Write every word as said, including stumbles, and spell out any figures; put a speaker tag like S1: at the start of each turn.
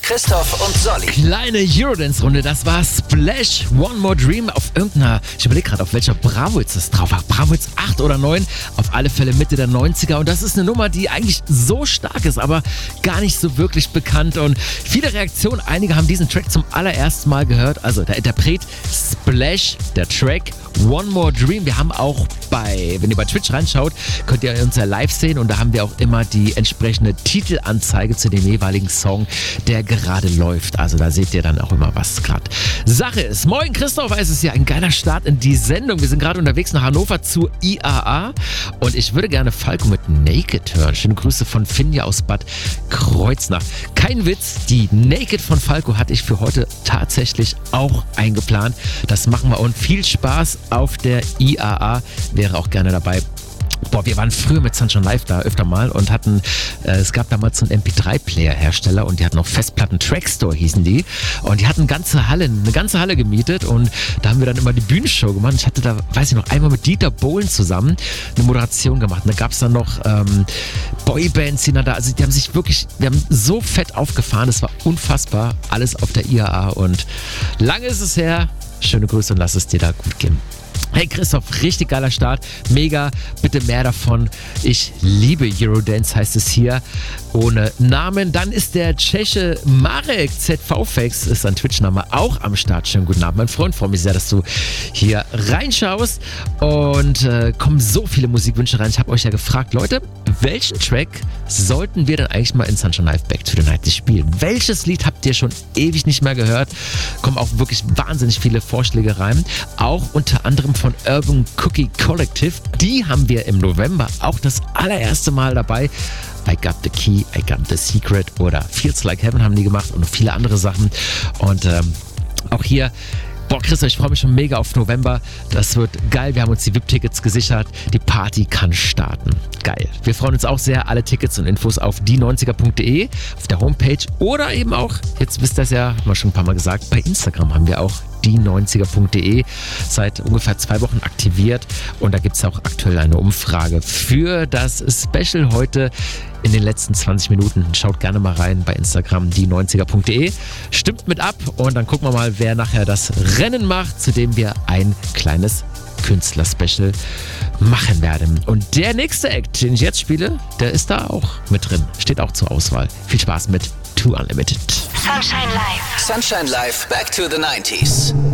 S1: Christoph und Solly.
S2: Kleine Eurodance-Runde, das war Splash, One More Dream auf irgendeiner, ich überlege gerade, auf welcher Bravo jetzt das drauf war. Bravo jetzt acht oder neun, auf alle Fälle Mitte der neunziger. Und das ist eine Nummer, die eigentlich so stark ist, aber gar nicht so wirklich bekannt. Und viele Reaktionen, einige haben diesen Track zum allerersten Mal gehört. Also der Interpret Splash, der Track One More Dream. Wir haben auch bei, wenn ihr bei Twitch reinschaut, könnt ihr uns ja live sehen und da haben wir auch immer die entsprechende Titelanzeige zu dem jeweiligen Song, der gerade läuft. Also da seht ihr dann auch immer, was gerade Sache ist. Moin Christoph, es ist ja ein geiler Start in die Sendung. Wir sind gerade unterwegs nach Hannover zu I A A und ich würde gerne Falco mit Naked hören. Schöne Grüße von Finja aus Bad Kreuznach. Kein Witz, die Naked von Falco hatte ich für heute tatsächlich auch eingeplant. Das machen wir und viel Spaß auf der I A A. Wäre auch gerne dabei. Boah, wir waren früher mit Sunshine Live da öfter mal und hatten, äh, es gab damals so einen M P drei Player Hersteller und die hatten auch Festplatten, Trackstore hießen die und die hatten ganze Halle, eine ganze Halle gemietet und da haben wir dann immer die Bühnenshow gemacht. Ich hatte da, weiß ich noch, einmal mit Dieter Bohlen zusammen eine Moderation gemacht und da gab es dann noch ähm, Boybands, die dann da, also die haben sich wirklich, wir haben so fett aufgefahren, das war unfassbar, alles auf der I A A und lange ist es her. Schöne Grüße und lass es dir da gut gehen. Hey Christoph, richtig geiler Start, mega, bitte mehr davon. Ich liebe Eurodance, heißt es hier, ohne Namen. Dann ist der Tscheche Marek Z V-Fakes, ist sein Twitch-Name, auch am Start. Schönen guten Abend, mein Freund, freue mich sehr, dass du hier reinschaust und äh, kommen so viele Musikwünsche rein. Ich habe euch ja gefragt, Leute, welchen Track sollten wir denn eigentlich mal in Sunshine Live Back to the nineties spielen? Welches Lied habt ihr schon ewig nicht mehr gehört? Kommen auch wirklich wahnsinnig viele Vorschläge rein, auch unter anderem von Urban Cookie Collective. Die haben wir im November auch das allererste Mal dabei. I Got the Key, I Got the Secret oder Feels Like Heaven haben die gemacht und noch viele andere Sachen. Und ähm, auch hier, boah Christoph, ich freue mich schon mega auf November. Das wird geil. Wir haben uns die V I P-Tickets gesichert. Die Party kann starten. Geil. Wir freuen uns auch sehr. Alle Tickets und Infos auf die neunziger punkt de auf der Homepage oder eben auch, jetzt wisst ihr es ja, haben wir schon ein paar Mal gesagt, bei Instagram haben wir auch die neunziger punkt de seit ungefähr zwei Wochen aktiviert und da gibt es auch aktuell eine Umfrage für das Special heute in den letzten zwanzig Minuten. Schaut gerne mal rein bei Instagram, die neunziger punkt de. Stimmt mit ab und dann gucken wir mal, wer nachher das Rennen macht, zu dem wir ein kleines Künstler-Special machen werden. Und der nächste Act, den ich jetzt spiele, der ist da auch mit drin. Steht auch zur Auswahl. Viel Spaß mit Too Unlimited.
S1: Sunshine Live. Sunshine Live, back to the nineties.